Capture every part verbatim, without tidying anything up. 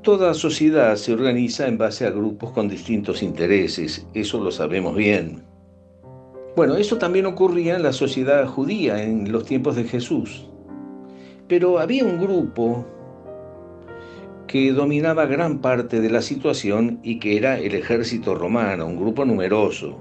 Toda sociedad se organiza en base a grupos con distintos intereses, eso lo sabemos bien. Bueno, eso también ocurría en la sociedad judía en los tiempos de Jesús. Pero había un grupo que dominaba gran parte de la situación y que era el ejército romano, un grupo numeroso.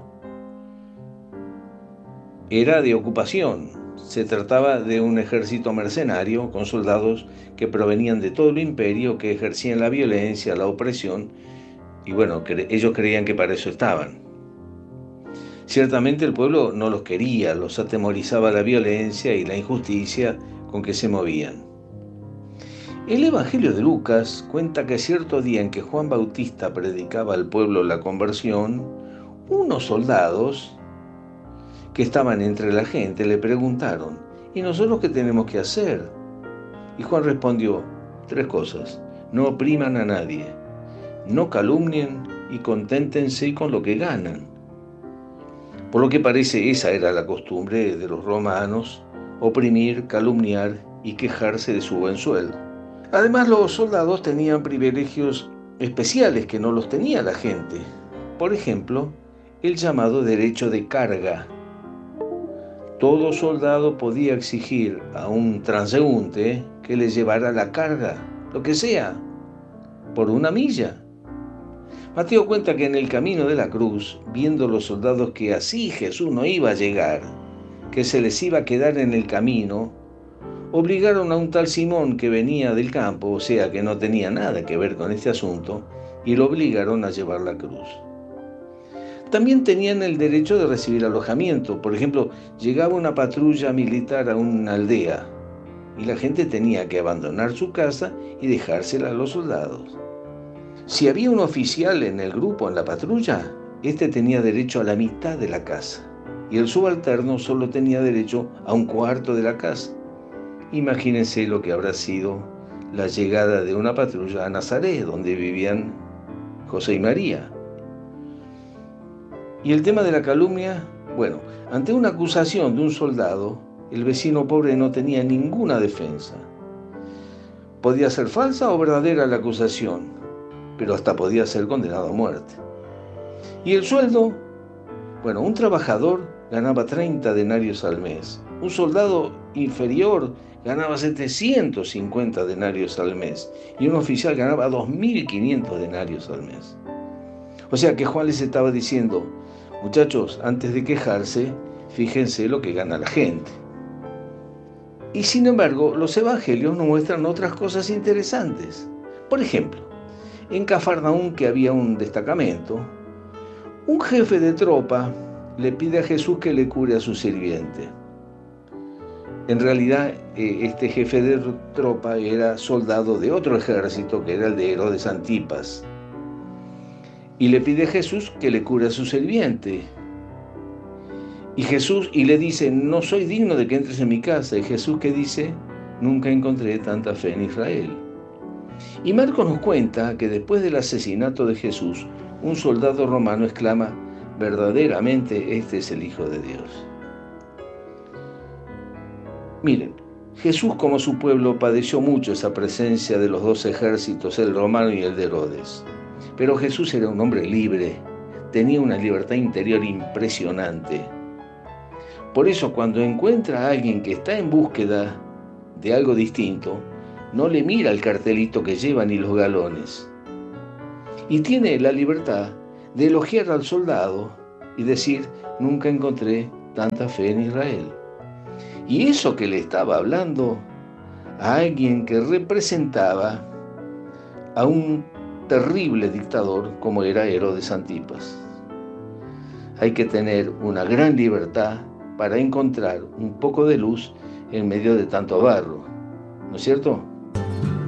Era de ocupación. Se trataba de un ejército mercenario con soldados que provenían de todo el imperio, que ejercían la violencia, la opresión, y bueno, ellos creían que para eso estaban. Ciertamente el pueblo no los quería, los atemorizaba la violencia y la injusticia con que se movían. El Evangelio de Lucas cuenta que cierto día en que Juan Bautista predicaba al pueblo la conversión, unos soldados que estaban entre la gente le preguntaron: ¿y nosotros qué tenemos que hacer? Y Juan respondió: tres cosas. No opriman a nadie, no calumnien y conténtense con lo que ganan. Por lo que parece, esa era la costumbre de los romanos: oprimir, calumniar y quejarse de su buen sueldo. Además, los soldados tenían privilegios especiales que no los tenía la gente. Por ejemplo, el llamado derecho de carga. Todo soldado podía exigir a un transeúnte que le llevara la carga, lo que sea, por una milla. Mateo cuenta que en el camino de la cruz, viendo los soldados que así Jesús no iba a llegar, que se les iba a quedar en el camino, obligaron a un tal Simón que venía del campo, o sea que no tenía nada que ver con este asunto, y lo obligaron a llevar la cruz. También tenían el derecho de recibir alojamiento. Por ejemplo, llegaba una patrulla militar a una aldea y la gente tenía que abandonar su casa y dejársela a los soldados. Si había un oficial en el grupo, en la patrulla, este tenía derecho a la mitad de la casa y el subalterno solo tenía derecho a un cuarto de la casa. Imagínense lo que habrá sido la llegada de una patrulla a Nazaret, donde vivían José y María. Y el tema de la calumnia, bueno, ante una acusación de un soldado, el vecino pobre no tenía ninguna defensa. Podía ser falsa o verdadera la acusación, pero hasta podía ser condenado a muerte. Y el sueldo, bueno, un trabajador ganaba treinta denarios al mes. Un soldado inferior ganaba setecientos cincuenta denarios al mes. Y un oficial ganaba dos mil quinientos denarios al mes. O sea que Juan les estaba diciendo: muchachos, antes de quejarse, fíjense lo que gana la gente. Y sin embargo, los evangelios nos muestran otras cosas interesantes. Por ejemplo, en Cafarnaúm, que había un destacamento, un jefe de tropa le pide a Jesús que le cure a su sirviente. En realidad, este jefe de tropa era soldado de otro ejército, que era el de Herodes Antipas. Y le pide a Jesús que le cure a su sirviente. Y Jesús, y le dice: no soy digno de que entres en mi casa. Y Jesús, ¿qué dice? Nunca encontré tanta fe en Israel. Y Marcos nos cuenta que después del asesinato de Jesús, un soldado romano exclama: verdaderamente este es el Hijo de Dios. Miren, Jesús, como su pueblo, padeció mucho esa presencia de los dos ejércitos, el romano y el de Herodes. Pero Jesús era un hombre libre, tenía una libertad interior impresionante. Por eso, cuando encuentra a alguien que está en búsqueda de algo distinto, no le mira el cartelito que lleva ni los galones. Y tiene la libertad de elogiar al soldado y decir: nunca encontré tanta fe en Israel. Y eso que le estaba hablando a alguien que representaba a un terrible dictador como era Herodes Antipas. Hay que tener una gran libertad para encontrar un poco de luz en medio de tanto barro, ¿no es cierto?